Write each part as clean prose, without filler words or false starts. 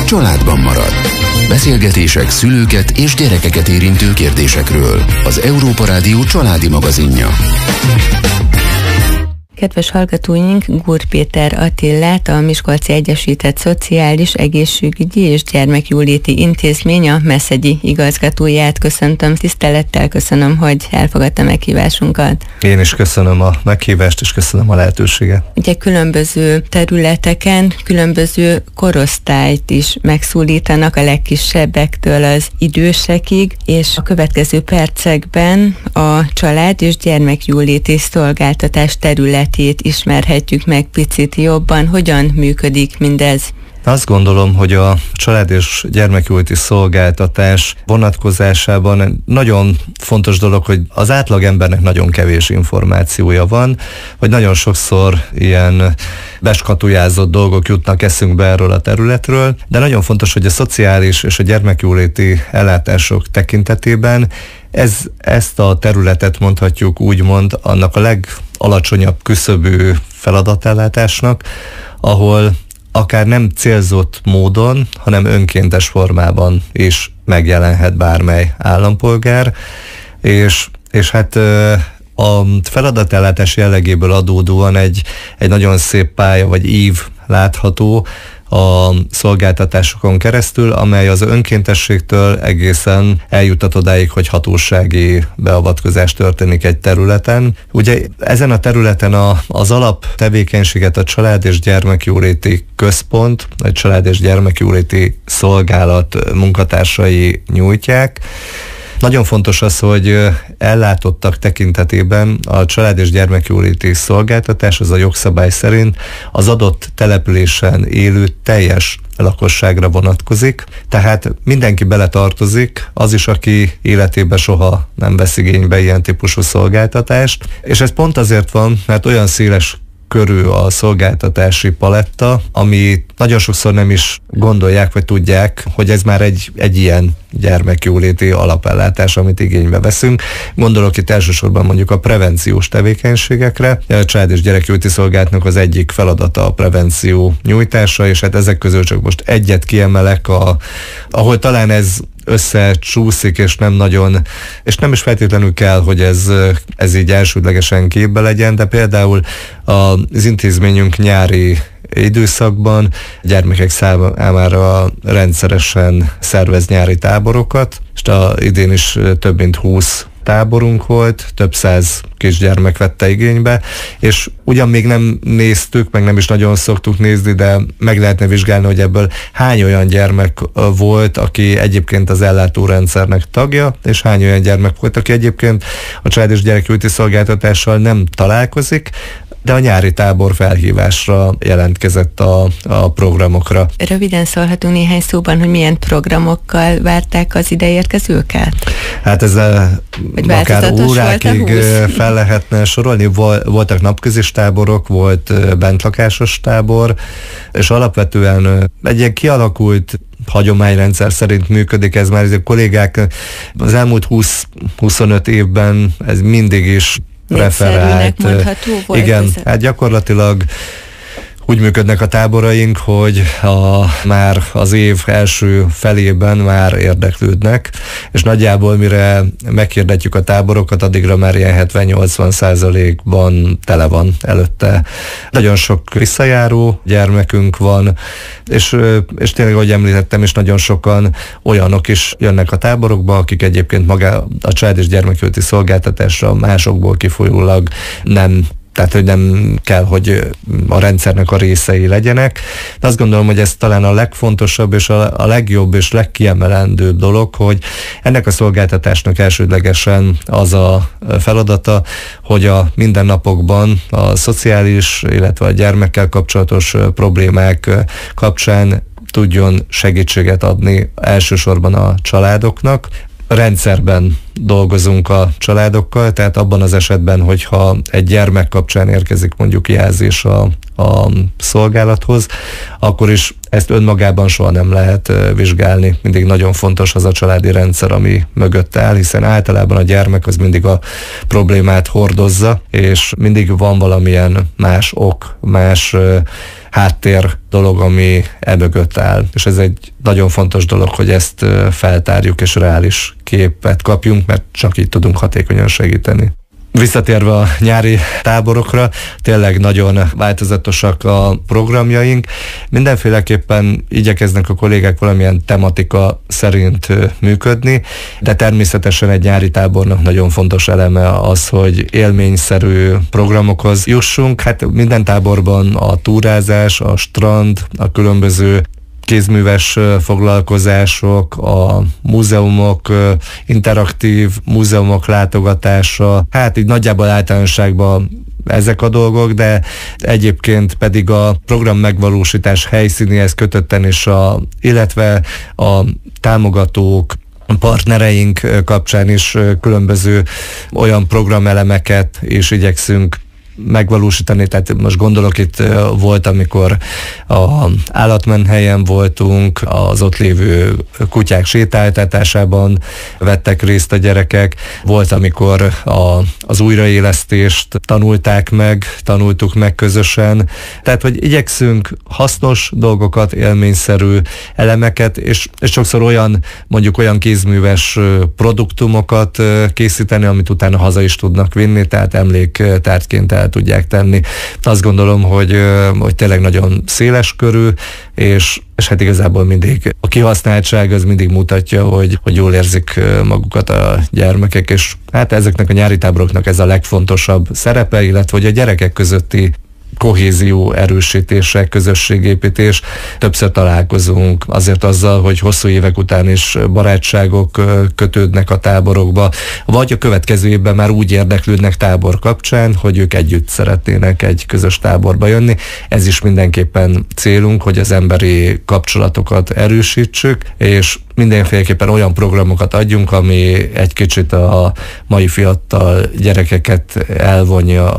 családban marad. Beszélgetések szülőket és gyerekeket érintő kérdésekről. Az Európa Rádió családi magazinja. Kedves hallgatóink, Gúr Péter Attillát, a Miskolci Egyesített Szociális, Egészségügyi és Gyermekjóléti Intézmény a Meszegyi igazgatóját köszöntöm. Tisztelettel köszönöm, hogy elfogadta meghívásunkat. Én is köszönöm a meghívást, és köszönöm a lehetőséget. Ugye különböző területeken, különböző korosztályt is megszólítanak, a legkisebbektől az idősekig, és a következő percekben a család és gyermekjóléti szolgáltatás területét ismerhetjük meg picit jobban. Hogyan működik mindez? Azt gondolom, hogy a család és gyermekjóléti szolgáltatás vonatkozásában nagyon fontos dolog, hogy az átlagembernek nagyon kevés információja van, vagy nagyon sokszor ilyen beskatujázott dolgok jutnak eszünkbe erről a területről, de nagyon fontos, hogy a szociális és a gyermekjóléti ellátások tekintetében ezt a területet mondhatjuk úgymond annak a legalacsonyabb küszöbű feladatellátásnak, ahol akár nem célzott módon, hanem önkéntes formában is megjelenhet bármely állampolgár, és hát a feladatellátás jellegéből adódóan egy nagyon szép pálya vagy ív látható a szolgáltatásokon keresztül, amely az önkéntességtől egészen eljutat odáig, hogy hatósági beavatkozás történik egy területen. Ugye ezen a területen az alap tevékenységet a Család és Gyermekjóléti Központ, a Család és Gyermekjóléti Szolgálat munkatársai nyújtják. Nagyon fontos az, hogy ellátottak tekintetében a család és gyermekjóléti szolgáltatás, az a jogszabály szerint az adott településen élő teljes lakosságra vonatkozik, tehát mindenki beletartozik, az is, aki életében soha nem vesz igénybe ilyen típusú szolgáltatást, és ez pont azért van, mert olyan széles körű a szolgáltatási paletta, ami nagyon sokszor nem is gondolják, vagy tudják, hogy ez már egy ilyen gyermekjóléti alapellátás, amit igénybe veszünk. Gondolok itt elsősorban mondjuk a prevenciós tevékenységekre. A Család és Gyerekjóléti Szolgálatnak az egyik feladata a prevenció nyújtása, és hát ezek közül csak most egyet kiemelek, ahol talán ez összecsúszik, és nem nagyon, és nem is feltétlenül kell, hogy ez így elsődlegesen képbe legyen, de például az intézményünk nyári időszakban gyermekek számára rendszeresen szervez nyári táborokat, és idén is több mint 20 táborunk volt, több száz kisgyermek vette igénybe, és ugyan még nem néztük, meg nem is nagyon szoktuk nézni, de meg lehetne vizsgálni, hogy ebből hány olyan gyermek volt, aki egyébként az ellátórendszernek tagja, és hány olyan gyermek volt, aki egyébként a Család és Gyermekjóléti Szolgáltatással nem találkozik, de a nyári tábor felhívásra jelentkezett a programokra. Röviden szólhatunk néhány szóban, hogy milyen programokkal várták az ideérkezőket? Hát ezzel akár órákig fel lehetne sorolni. Voltak napközis táborok, volt bentlakásos tábor, és alapvetően egy ilyen kialakult hagyományrendszer szerint működik ez már. A kollégák az elmúlt 20-25 évben ez mindig is referált. Igen, hát gyakorlatilag úgy működnek a táboraink, hogy már az év első felében már érdeklődnek, és nagyjából mire meghirdetjük a táborokat, addigra már ilyen 70-80%-ban tele van előtte. Nagyon sok visszajáró gyermekünk van, és tényleg, ahogy említettem, is nagyon sokan olyanok is jönnek a táborokba, akik egyébként maga a Család és Gyermekjóléti Szolgáltatásra másokból kifolyólag tehát, hogy nem kell, hogy a rendszernek a részei legyenek. De azt gondolom, hogy ez talán a legfontosabb és a legjobb és legkiemelendőbb dolog, hogy ennek a szolgáltatásnak elsődlegesen az a feladata, hogy a mindennapokban a szociális, illetve a gyermekkel kapcsolatos problémák kapcsán tudjon segítséget adni elsősorban a családoknak. Rendszerben dolgozunk a családokkal, tehát abban az esetben, hogyha egy gyermek kapcsán érkezik mondjuk jelzés a szolgálathoz, akkor is ezt önmagában soha nem lehet vizsgálni. Mindig nagyon fontos az a családi rendszer, ami mögött áll, hiszen általában a gyermek az mindig a problémát hordozza, és mindig van valamilyen más ok, más háttér dolog, ami emögött áll. És ez egy nagyon fontos dolog, hogy ezt feltárjuk és reális képet kapjunk, mert csak így tudunk hatékonyan segíteni. Visszatérve a nyári táborokra, tényleg nagyon változatosak a programjaink. Mindenféleképpen igyekeznek a kollégák valamilyen tematika szerint működni, de természetesen egy nyári tábornak nagyon fontos eleme az, hogy élményszerű programokhoz jussunk. Hát minden táborban a túrázás, a strand, a különböző kézműves foglalkozások, a múzeumok, interaktív múzeumok látogatása, hát így nagyjából általánosságban ezek a dolgok, de egyébként pedig a program megvalósítás helyszínéhez kötötten is, illetve a támogatók, partnereink kapcsán is különböző olyan programelemeket is igyekszünk megvalósítani, tehát most gondolok, itt volt, amikor az állatmenhelyen voltunk, az ott lévő kutyák sétáltatásában vettek részt a gyerekek, volt, amikor az újraélesztést tanultuk meg közösen, tehát, hogy igyekszünk hasznos dolgokat, élményszerű elemeket, és sokszor mondjuk olyan kézműves produktumokat készíteni, amit utána haza is tudnak vinni, tehát emléktárgyként el tudják tenni. Azt gondolom, hogy tényleg nagyon széles körű, és hát igazából mindig a kihasználtság az mindig mutatja, hogy jól érzik magukat a gyermekek, és hát ezeknek a nyári táboroknak ez a legfontosabb szerepe, illetve hogy a gyerekek közötti kohézió erősítése, közösségépítés. Többször találkozunk azért azzal, hogy hosszú évek után is barátságok kötődnek a táborokba, vagy a következő évben már úgy érdeklődnek tábor kapcsán, hogy ők együtt szeretnének egy közös táborba jönni. Ez is mindenképpen célunk, hogy az emberi kapcsolatokat erősítsük, és mindenféleképpen olyan programokat adjunk, ami egy kicsit a mai fiatal gyerekeket elvonja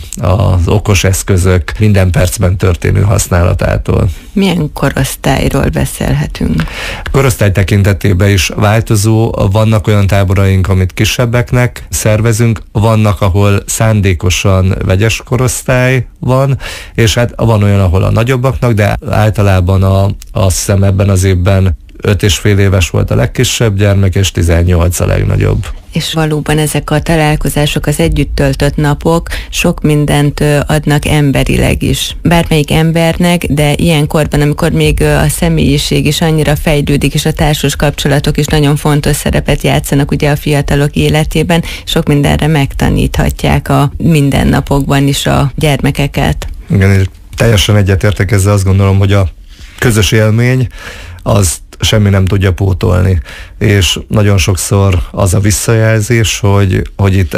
az okos eszközök minden percben történő használatától. Milyen korosztályról beszélhetünk? Korosztály tekintetében is változó. Vannak olyan táboraink, amit kisebbeknek szervezünk, vannak, ahol szándékosan vegyes korosztály van, és hát van olyan, ahol a nagyobbaknak, de általában azt hiszem ebben az évben 5,5 éves volt a legkisebb gyermek, és 18 a legnagyobb. És valóban ezek a találkozások, az együtt töltött napok sok mindent adnak emberileg is. Bármelyik embernek, de ilyenkorban, amikor még a személyiség is annyira fejlődik, és a társas kapcsolatok is nagyon fontos szerepet játszanak ugye a fiatalok életében, sok mindenre megtaníthatják a mindennapokban is a gyermekeket. Igen, és teljesen egyetértek ezzel, azt gondolom, hogy a közös élmény az semmi nem tudja pótolni, és nagyon sokszor az a visszajelzés, hogy itt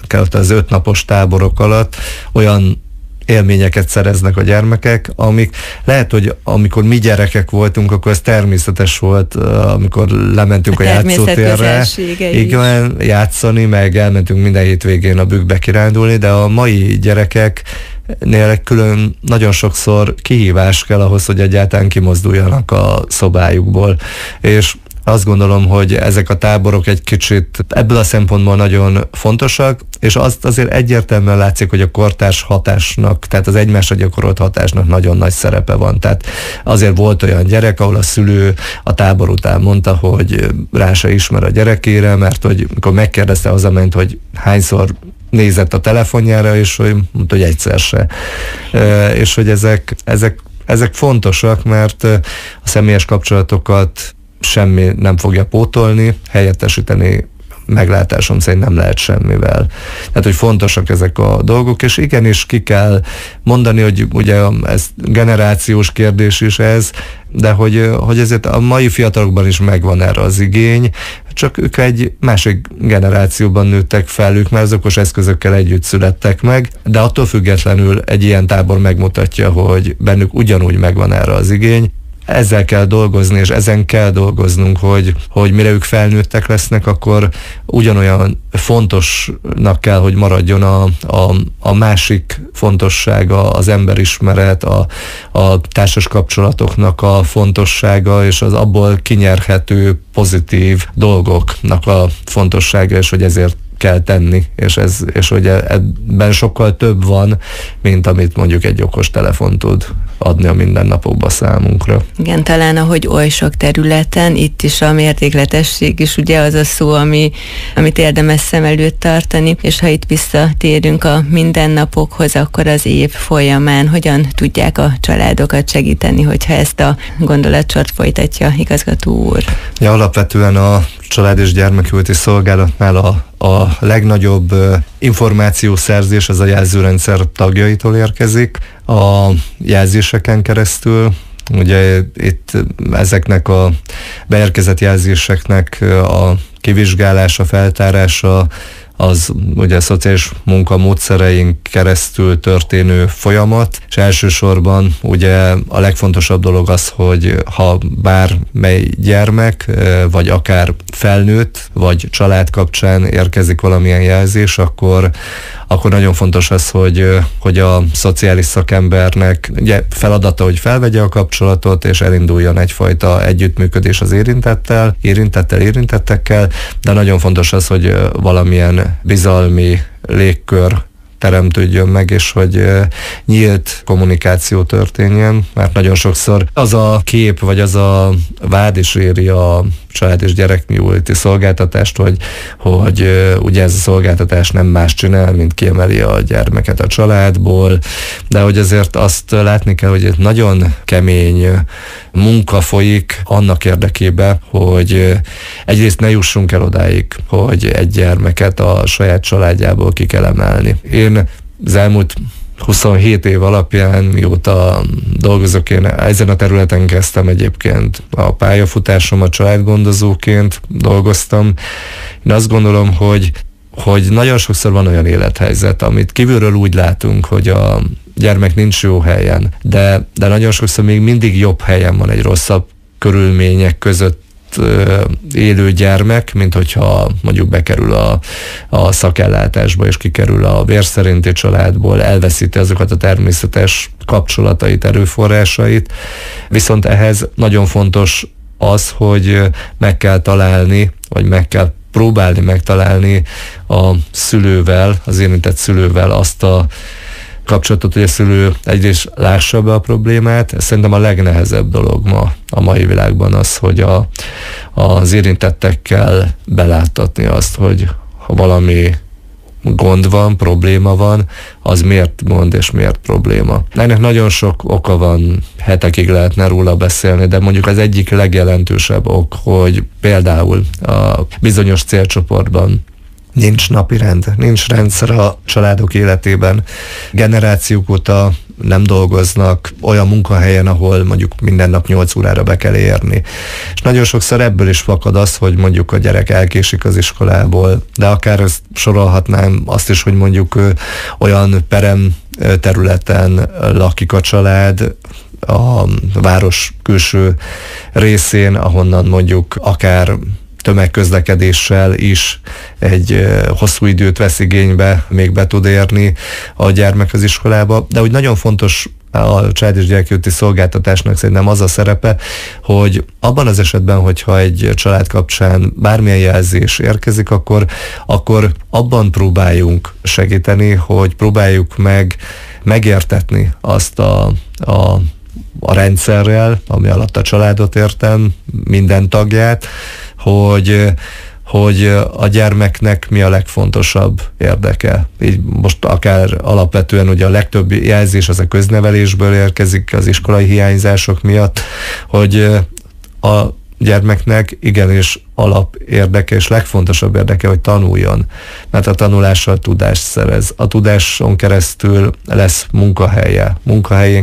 az 5 napos táborok alatt olyan élményeket szereznek a gyermekek, amik lehet, hogy amikor mi gyerekek voltunk, akkor ez természetes volt, amikor lementünk a játszótérre, igen, játszani, meg elmentünk minden hétvégén a bükkbe kirándulni, de a mai gyerekeknél külön nagyon sokszor kihívás kell ahhoz, hogy egyáltalán kimozduljanak a szobájukból, és azt gondolom, hogy ezek a táborok egy kicsit ebből a szempontból nagyon fontosak, és azt azért egyértelműen látszik, hogy a kortárs hatásnak, tehát az egymásra gyakorolt hatásnak nagyon nagy szerepe van. Tehát azért volt olyan gyerek, ahol a szülő a tábor után mondta, hogy rá se ismer a gyerekére, mert hogy amikor megkérdezte, hazament, hogy hányszor nézett a telefonjára, és hogy mondta, hogy egyszer se. És hogy ezek fontosak, mert a személyes kapcsolatokat semmi nem fogja pótolni, helyettesíteni meglátásom szerint nem lehet semmivel. Tehát, hogy fontosak ezek a dolgok, és igenis ki kell mondani, hogy ugye ez generációs kérdés is ez, de hogy ezért a mai fiatalokban is megvan erre az igény, csak ők egy másik generációban nőttek fel, ők már az okos eszközökkel együtt születtek meg, de attól függetlenül egy ilyen tábor megmutatja, hogy bennük ugyanúgy megvan erre az igény. Ezzel kell dolgozni, és ezen kell dolgoznunk, hogy mire ők felnőttek lesznek, akkor ugyanolyan fontosnak kell, hogy maradjon a másik fontossága, az emberismeret, a társas kapcsolatoknak a fontossága, és az abból kinyerhető pozitív dolgoknak a fontossága, és hogy ezért kell tenni, és hogy ebben sokkal több van, mint amit mondjuk egy okos telefon tud. adni a mindennapokba számunkra. Igen, talán ahogy oly sok területen, itt is a mértékletesség is ugye az a szó, amit érdemes szem előtt tartani, és ha itt visszatérünk a mindennapokhoz, akkor az év folyamán hogyan tudják a családokat segíteni, hogyha ezt a gondolatsort folytatja igazgató úr? Ja, alapvetően a Család- és Gyermekjóléti Szolgálatnál a legnagyobb információszerzés az a jelzőrendszer tagjaitól érkezik, a jelzéseken keresztül. Ugye itt ezeknek a beérkezett jelzéseknek a kivizsgálása, feltárása, az ugye a szociális munka módszereink keresztül történő folyamat, és elsősorban ugye a legfontosabb dolog az, hogy ha bármely gyermek, vagy akár felnőtt, vagy család kapcsán érkezik valamilyen jelzés, akkor nagyon fontos az, hogy a szociális szakembernek ugye feladata, hogy felvegye a kapcsolatot, és elinduljon egyfajta együttműködés az érintettekkel, de nagyon fontos az, hogy valamilyen bizalmi légkör teremtődjön meg, és hogy nyílt kommunikáció történjen, mert nagyon sokszor az a kép, vagy az a vád is éri a Család- és Gyermekjóléti Szolgáltatást, hogy ugye ez a szolgáltatás nem más csinál, mint kiemeli a gyermeket a családból, de hogy azért azt látni kell, hogy egy nagyon kemény munka folyik annak érdekében, hogy egyrészt ne jussunk el odáig, hogy egy gyermeket a saját családjából ki kell emelni. Én az elmúlt 27 év alapján, mióta dolgozok, én ezen a területen kezdtem egyébként a pályafutásomat, családgondozóként dolgoztam. Én azt gondolom, hogy nagyon sokszor van olyan élethelyzet, amit kívülről úgy látunk, hogy a gyermek nincs jó helyen, de nagyon sokszor még mindig jobb helyen van egy rosszabb körülmények között élő gyermek, mint hogyha mondjuk bekerül a szakellátásba, és kikerül a vérszerinti családból, elveszíti azokat a természetes kapcsolatait, erőforrásait. Viszont ehhez nagyon fontos az, hogy meg kell találni, vagy meg kell próbálni megtalálni a szülővel, az érintett szülővel azt a kapcsolatot, hogy a szülő egyrészt lássa be a problémát. Ez szerintem a legnehezebb dolog ma a mai világban az, hogy az érintettekkel beláttatni azt, hogy ha valami gond van, probléma van, az miért gond és miért probléma. Ennek nagyon sok oka van, hetekig lehetne róla beszélni, de mondjuk az egyik legjelentősebb ok, hogy például a bizonyos célcsoportban nincs napirend, nincs rendszer a családok életében. Generációk óta nem dolgoznak olyan munkahelyen, ahol mondjuk minden nap 8 órára be kell érni. És nagyon sokszor ebből is fakad az, hogy mondjuk a gyerek elkésik az iskolából, de akár ezt sorolhatnám azt is, hogy mondjuk olyan perem területen lakik a család, a város külső részén, ahonnan mondjuk akár tömegközlekedéssel is egy hosszú időt vesz igénybe, még be tud érni a gyermek az iskolába. De úgy nagyon fontos a Család- és Gyermekjóléti Szolgáltatásnak szerintem az a szerepe, hogy abban az esetben, hogyha egy család kapcsán bármilyen jelzés érkezik, akkor abban próbáljunk segíteni, hogy próbáljuk megértetni azt a rendszerrel, ami alatt a családot értem, minden tagját, hogy a gyermeknek mi a legfontosabb érdeke. Így most akár alapvetően ugye a legtöbb jelzés az a köznevelésből érkezik, az iskolai hiányzások miatt, hogy a gyermeknek igenis alap érdeke és legfontosabb érdeke, hogy tanuljon, mert a tanulással tudást szerez. A tudáson keresztül lesz munkahelyén